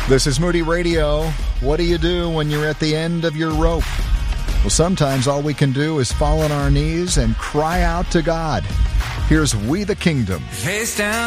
This is Moody Radio. What do you do when you're at the end of your rope? Well, sometimes all we can do is fall on our knees and cry out to God. Here's We the Kingdom. Face down.